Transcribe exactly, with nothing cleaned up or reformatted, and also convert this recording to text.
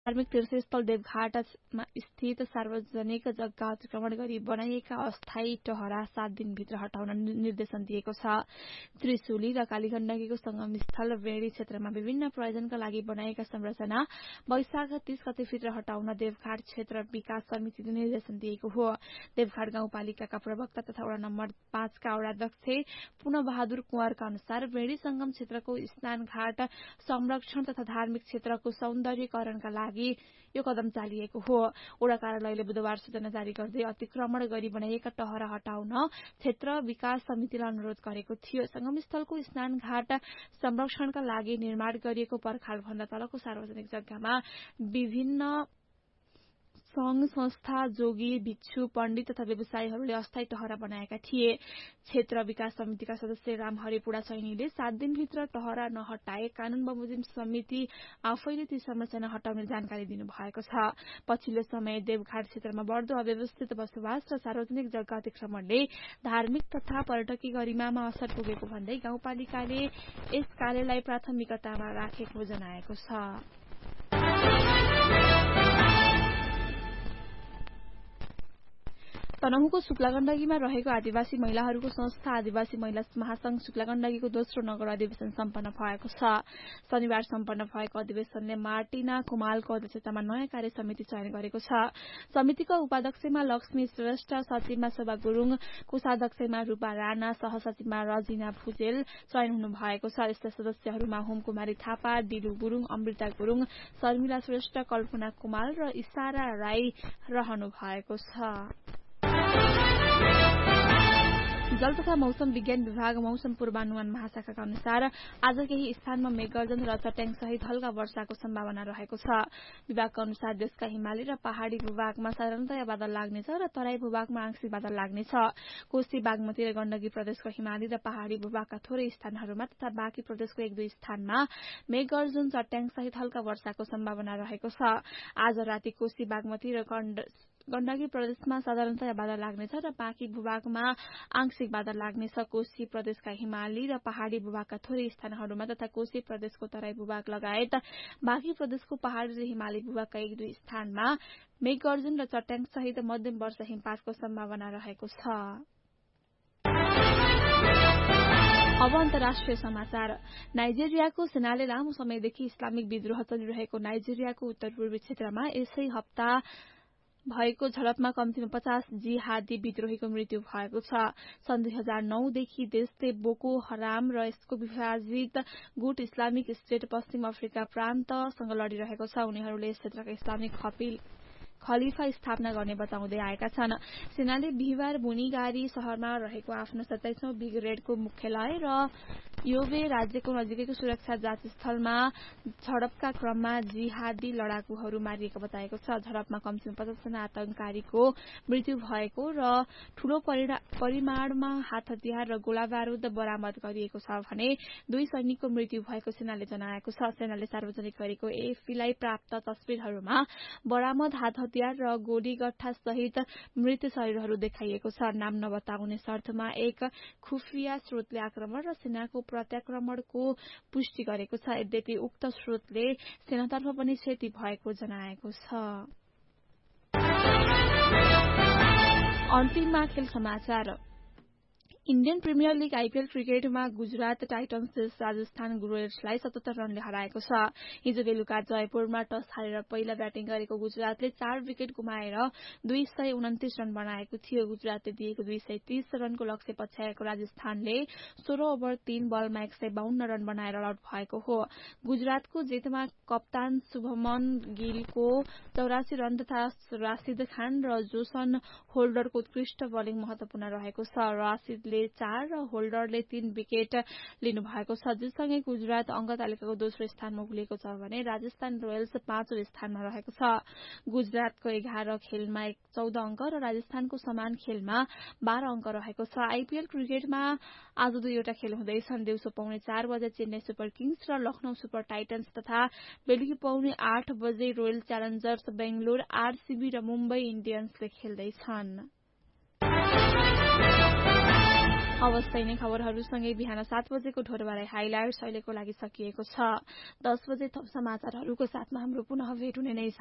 धार्मिक तीर्थस्थल देवघाटमा स्थित सार्वजनिक जग्गा अतिक्रमण गरी बनाइएका अस्थायी टहरा सात दिनभित्र हटाउन निर्देशन दिएको छ। त्रिशुली र कालीगण्डकीको संगमस्थल वेणी क्षेत्रमा विभिन्न प्रयोजनका लागि बनाइएका संरचना वैशाख तीस गतेभित्र हटाउन देवघाट क्षेत्र विकास समितिले निर्देशन दिएको हो। देवघाट गाउँपालिकाका प्रवक्ता तथा वडा नम्बर पाँचका वडाध्यक्ष पुनः बहादुर कुँवरका अनुसार वेणी संगम क्षेत्रको स्नानघाट संरक्षण तथा धार्मिक क्षेत्रको सौन्दर्यीकरणका लागि यो कदम चालिएको हो। वडा कार्यालयले बुधबार सूचना जारी गर्दै अतिक्रमण गरी बनाइएका टहरा हटाउन क्षेत्र विकास समितिलाई अनुरोध गरेको थियो। संगमस्थलको स्नानघाट संरक्षणका लागि निर्माण गरिएको पर्खालभन्दा तलको सार्वजनिक जग्गामा विभिन्न संघ संस्था जोगी भिक्षु पण्डित तथा व्यवसायीहरूले अस्थायी टहरा बनाएका थिए। क्षेत्र विकास समितिका सदस्य रामहरि पुडा सैनीले सात दिनभित्र टहरा नहटाए कानून बमोजिम समिति आफैले ती संरचना हटाउने जानकारी दिनुभएको छ। पछिल्लो समय देवघाट क्षेत्रमा बढ्दो अव्यवस्थित बसोबास र सार्वजनिक जग्गा अतिक्रमणले धार्मिक तथा पर्यटकीय गरिमामा असर पुगेको भन्दै गाउँपालिकाले यस कार्यलाई प्राथमिकतामा राखेको जनाएको छ। तनहुँको शुक्लागण्डकीमा रहेको आदिवासी महिलाहरूको संस्था आदिवासी महिला महासंघ शुक्लागण्डकीको दोस्रो नगर अधिवेशन सम्पन्न भएको छ। शनिबार सम्पन्न भएको अधिवेशनले मार्टिना कुमालको अध्यक्षतामा नयाँ कार्य समिति चयन गरेको छ। समितिको उपाध्यक्षमा लक्ष्मी श्रेष्ठ, सचिवमा शोभा गुरूङ, कोषाध्यक्षमा रूपा राणा, सहसचिवमा रजिना भुजेल चयन हुनु भएको छ। यस्ता सदस्यहरूमा होमकुमारी थापा, दिलु गुरूङ, अमृता गुरूङ, शर्मिला श्रेष्ठ, कल्पना कुमाल र इसारा राई रहनु भएको छ। जल तथा मौसम विज्ञान विभाग मौसम पूर्वानुमान महाशाखाका अनुसार आज केही स्थानमा मेघगर्जन र चट्याङ सहित हल्का वर्षाको सम्भावना रहेको छ। विभागका अनुसार देशका हिमाली र पहाड़ी भूभागमा साधारणतया बादल लाग्नेछ र तराई भूभागमा आंशिक बादल लाग्नेछ। कोशी बागमती र गण्डकी प्रदेशको हिमाली र पहाड़ी भूभागका थोरै स्थानहरूमा तथा बाँकी प्रदेशको एक दुई स्थानमा मेघगर्जन चट्याङ सहित हल्का वर्षाको सम्भावना रहेको छ। आज राति कोशी बागमती र गण्डकी प्रदेशमा साधारणतया बादल लाग्नेछ र बाँकी भूभागमा आंशिक बादल लाग्नेछ। कोशी प्रदेशका हिमाली र पहाड़ी भूभागका थोरै स्थानहरूमा तथा कोशी प्रदेशको तराई भूभाग लगायत बाँकी प्रदेशको पहाड़ी र हिमाली भूभागका एक दुई स्थानमा मेघगर्जन र चट्याङ सहित मध्यम वर्षा हिमपातको सम्भावना रहेको छ। अब अन्तर्राष्ट्रिय समाचार। नाइजेरियाको सेनाले लामो समयदेखि इस्लामिक विद्रोह चलिरहेको नाइजेरियाको उत्तर पूर्वी क्षेत्रमा यसै हप्ता भएको झडपमा कम्तीमा पचास जिहादी विद्रोहीको मृत्यु भएको छ। सन् दुई हजार नौदेखि देशले बोको हराम र यसको विभाजित गुट इस्लामिक स्टेट पश्चिम अफ्रिका प्रान्तसँग लडिरहेको छ। उनीहरूले यस क्षेत्रका इस्लामिक खलिफा स्थापना गर्ने बताउँदै आएका छन्। सेनाले बिहिबार बुनिगारी शहरमा रहेको आफ्नो सत्ताइसौं ब्रिगेडको मुख्यालय र योबे राज्यको नजिकैको सुरक्षा जाँच स्थलमा झडपका क्रममा जिहादी लडाकुहरू मारिएको बताएको छ। झडपमा कम्तीमा पचासजना आतंककारीको मृत्यु भएको र ठूलो परिमाणमा हात हतियार र गोला बारूद बरामद गरिएको छ भने दुई सैनिकको मृत्यु भएको सेनाले जनाएको छ। सेनाले सार्वजनिक गरेको एएफपीलाई प्राप्त तस्विरहरूमा बरामद हात हतियार र गोलीगट्ठा सहित मृत शरीरहरू देखाइएको छ। नाम नबताउने शर्तमा एक खुफिया स्रोतले आक्रमण र सेनाको प्रत्याक्रमणको पुष्टि गरेको छ। यद्यपि उक्त स्रोतले सेनातर्फ पनि क्षति भएको जनाएको छ। अन्तिममा खेल समाचार। इण्डियन प्रिमियर लीग आईपीएल क्रिकेटमा गुजरात टाइटन्सले राजस्थान रोयल्सलाई सतहत्तर रनले हराएको छ। हिजो बेलुका जयपुरमा टस हारेर पहिला ब्याटिङ गरेको गुजरातले चार विकेट गुमाएर दुई सय उन्तिस रन बनाएको थियो। गुजरातले दिएको दुई सय तीस रनको लक्ष्य पछ्याएको राजस्थानले सोह्र ओभर तीन बलमा एक सय बाहन्न रन बनाएर आउट भएको हो। गुजरातको जितमा कप्तान शुभमन गिलको चौरासी रन तथा राशिद खान र जोसन होल्डरको उत्कृष्ट बोलिङ महत्वपूर्ण रहेको छ। राशिदले चार र होल्डरले तीन विकेट लिनु भएको छ। जससँगै गुजरात अंक तालिकाको दोस्रो स्थानमा उक्लिएको छ भने राजस्थान रोयल्स पाँचौं स्थानमा रहेको छ। गुजरातको एघार खेलमा चौध अंक र राजस्थानको समान खेलमा बाह्र अंक रहेको छ। आईपीएल क्रिकेटमा आज दुईवटा खेल हुँदैछन्। दिउँसो पौने चार बजे चेन्नई सुपर किङ्स र लखनऊ सुपर टाइटन्स तथा बेलुकी पौने आठ बजे रोयल च्यालेन्जर्स बेंगलोर, आरसीबी र मुम्बई इण्डियन्सले खेल्दैछन्। अवस्था नै खबरहरूसँगै बिहान सात बजेको ढोरबाराई हाइलाइट्स अहिलेको लागि सकिएको छ। दस बजे थप समाचारहरूको साथमा हाम्रो पुनः भेट हुने नै छ।